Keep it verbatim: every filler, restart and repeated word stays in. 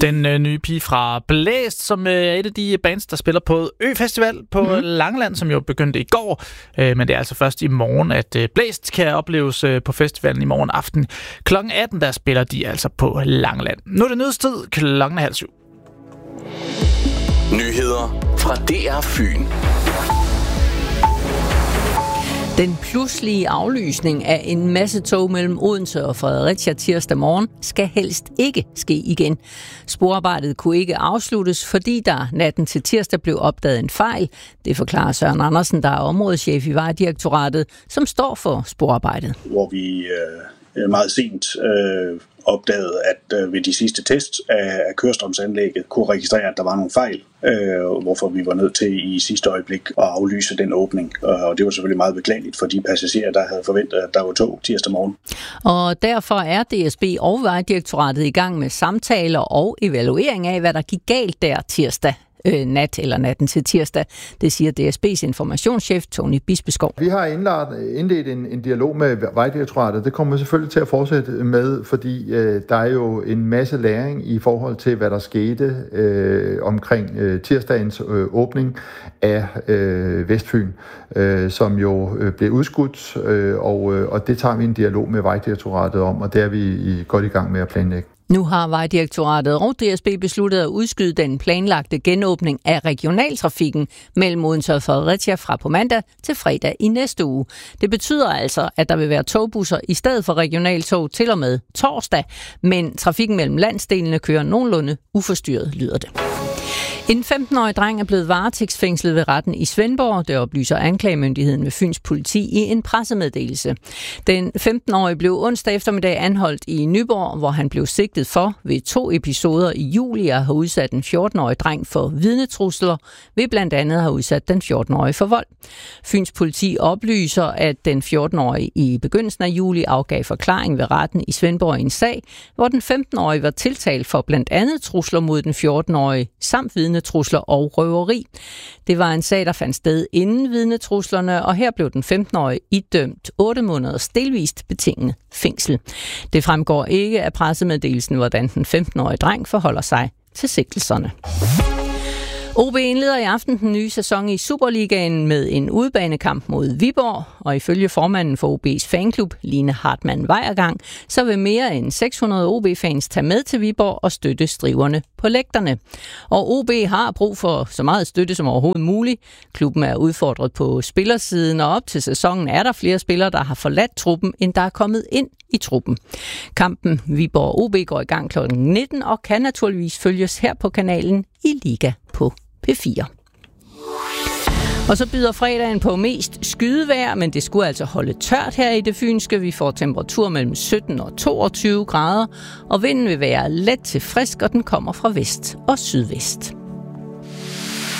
Den øh, nye pige fra Blæst, som øh, er et af de bands, der spiller på Ø-festival på mm-hmm. Langeland, som jo begyndte i går. Øh, men det er altså først i morgen, at øh, Blæst kan opleves øh, på festivalen i morgen aften. klokken atten, der spiller de altså på Langeland. Nu er det nyhedstid, klokken halv syv. Nyheder fra D R Fyn. Den pludselige aflysning af en masse tog mellem Odense og Fredericia tirsdag morgen skal helst ikke ske igen. Sporarbejdet kunne ikke afsluttes, fordi der natten til tirsdag blev opdaget en fejl. Det forklarer Søren Andersen, der er områdeschef i Vejdirektoratet, som står for sporarbejdet. Hvor vi øh, meget sent øh, opdagede, at øh, ved de sidste tests af, af kørestrømsanlægget kunne registrere, at der var nogle fejl, øh, hvorfor vi var nødt til i sidste øjeblik at aflyse den åbning. Og det var selvfølgelig meget beklageligt for de passagerer, der havde forventet, at der var tog tirsdag morgen. Og derfor er D S B og Vejdirektoratet i gang med samtaler og evaluering af, hvad der gik galt der tirsdag. Øh, nat eller natten til tirsdag. Det siger D S B's informationschef Tony Bispeskov. Vi har indledt en, en dialog med Vejdirektoratet. Det kommer vi selvfølgelig til at fortsætte med, fordi øh, der er jo en masse læring i forhold til, hvad der skete øh, omkring øh, tirsdagens øh, åbning af øh, Vestfyn, øh, som jo øh, blev udskudt, øh, og, øh, og det tager vi en dialog med Vejdirektoratet om, og det er vi i, godt i gang med at planlægge. Nu har Vejdirektoratet og D S B besluttet at udskyde den planlagte genåbning af regionaltrafikken mellem Odense og Fredericia fra på mandag til fredag i næste uge. Det betyder altså, at der vil være togbusser i stedet for regionaltog til og med torsdag, men trafikken mellem landsdelene kører nogenlunde uforstyrret, lyder det. En femten-årig dreng er blevet varetægtsfængslet ved retten i Svendborg. Det oplyser anklagemyndigheden ved Fyns politi i en pressemeddelelse. Den femten-årige blev onsdag eftermiddag anholdt i Nyborg, hvor han blev sigtet for ved to episoder i juli at have udsat en fjorten-årig dreng for vidnetrusler, ved blandt andet have udsat den fjorten-årige for vold. Fyns politi oplyser, at den fjorten-årige i begyndelsen af juli afgav forklaring ved retten i Svendborg i en sag, hvor den femten-årige var tiltalt for blandt andet trusler mod den fjorten-årige samt vidnetrusler og røveri. Det var en sag, der fandt sted inden vidnetruslerne, og her blev den femten-årige idømt otte måneders delvist betinget fængsel. Det fremgår ikke af pressemeddelelsen, hvordan den femten-årige dreng forholder sig til sigtelserne. O B indleder i aften den nye sæson i Superligaen med en udebanekamp mod Viborg, og ifølge formanden for O B's fanklub, Line Hartmann Weiergang, så vil mere end seks hundrede O B-fans tage med til Viborg og støtte striverne på lægterne. Og O B har brug for så meget støtte som overhovedet muligt. Klubben er udfordret på spillersiden, og op til sæsonen er der flere spillere, der har forladt truppen, end der er kommet ind i truppen. Kampen Viborg-O B går i gang klokken nitten og kan naturligvis følges her på kanalen i Liga på P fire. Og så byder fredagen på mest skydevejr, men det skulle altså holde tørt her i det fynske. Vi får temperatur mellem sytten og toogtyve grader, og vinden vil være let til frisk, og den kommer fra vest og sydvest.